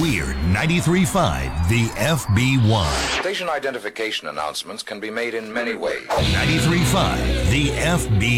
We're 93.5 The FB1. Station identification announcements can be made in many ways. 93.5 The FB.